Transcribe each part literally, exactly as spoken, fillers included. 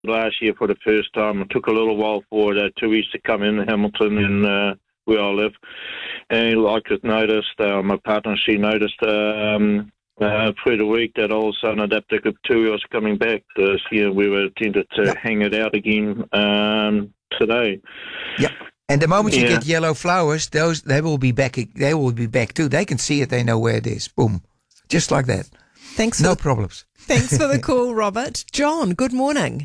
last year for the first time. It took a little while for the tourists to come in Hamilton and uh, where I live. And like I noticed, uh, my partner, she noticed um, uh, through the week that all of a sudden adaptive tourists coming back. This year we were tended to Yep. hang it out again um, today. Yeah. And the moment you Yeah. get yellow flowers, those they will be back. They will be back too. They can see it. They know where it is. Boom, just like that. Thanks for No the, problems. thanks for the call, Robert. John, good morning.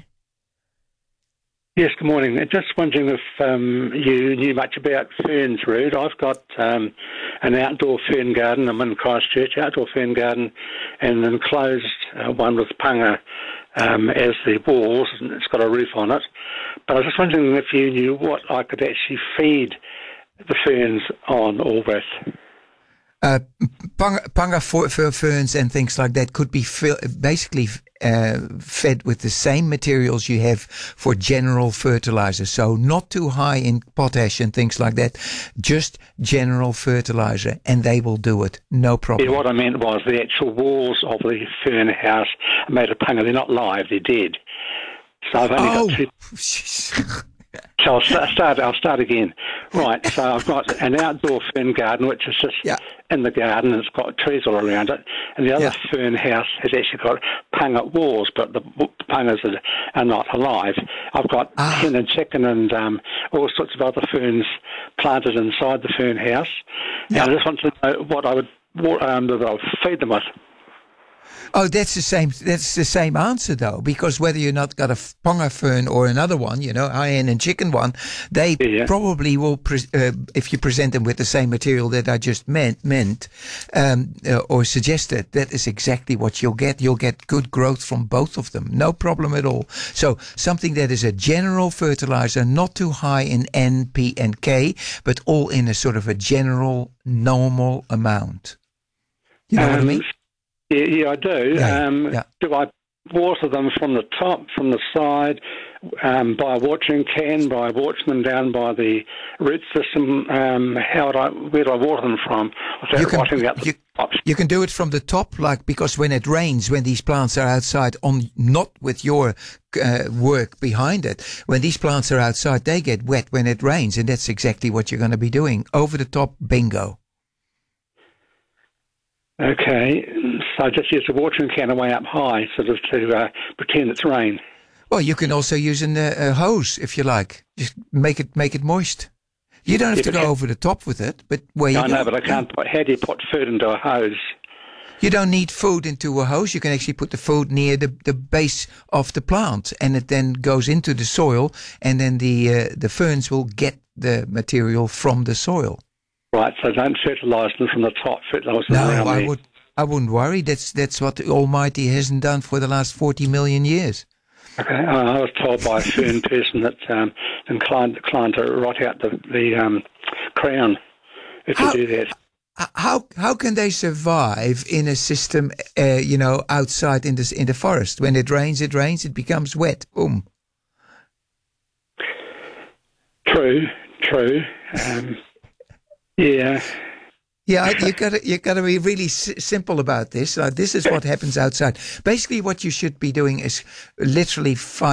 Yes, good morning. Just wondering if um, you knew much about ferns, Rude. I've got um, an outdoor fern garden. I'm in Christchurch, outdoor fern garden, and an enclosed uh, one with panga um, as the walls, and it's got a roof on it. But I was just wondering if you knew what I could actually feed the ferns on or with. Uh, panga, panga for, for ferns and things like that could be fill, basically uh, fed with the same materials you have for general fertilizer. So not too high in potash and things like that, just general fertilizer, and they will do it. No problem. Yeah, what I meant was the actual walls of the fern house are made of panga. They're not live, they're dead. So I've only Oh, got two. So I'll start, start. I'll start again. Right. So I've got an outdoor fern garden, which is just Yeah. in the garden. And it's got trees all around it, and the other Yeah. fern house has actually got panga walls, but the w- pangas are, are not alive. I've got Ah. hen and chicken and um, all sorts of other ferns planted inside the fern house. Yeah. And I just want to know what I would what, um, that I would feed them with. Oh, that's the same. That's the same answer, though, because whether you're not got a panga fern or another one, you know, high-end and chicken one, they Yeah. probably will, pre- uh, if you present them with the same material that I just meant, meant um, uh, or suggested, that is exactly what you'll get. You'll get good growth from both of them, no problem at all. So something that is a general fertilizer, not too high in N, P, and K, but all in a sort of a general, normal amount. You know what I Um, mean? Yeah, yeah, I do. Yeah, um, yeah. Do I water them from the top, from the side, um, by a watering can, by watering them down by the root system? Um, how do I, where do I water them from? Without You can- watering out the you- top? You can do it from the top, like, because when it rains, when these plants are outside, on not with your uh, work behind it, when these plants are outside, they get wet when it rains, and that's exactly what you're going to be doing. Over the top, bingo. Okay, so just use the watering can way up high, sort of to uh, pretend it's rain. Well, you can also use an, uh, a hose if you like. Just make it make it moist. You don't have Yeah, to but go ha- over the top with it, but where you I know, go- but I can't put. How do you put food into a hose? You don't need food into a hose. You can actually put the food near the, the base of the plant, and it then goes into the soil, and then the uh, the ferns will get the material from the soil. Right, so don't fertilise them from the top. Fertilise them No, around I there. would. I wouldn't worry. That's that's what the Almighty hasn't done for the last forty million years. Okay, I was told by a fern person that um, inclined, inclined to rot out the, the um, crown if How- you do that. H- How how can they survive in a system, uh, you know, outside in this in the forest? When it rains, it rains. It becomes wet. Boom. True, true. Um, yeah. Yeah, I- you gotta you gotta be really s- simple about this. Uh, this is what happens outside. Basically, what you should be doing is literally find.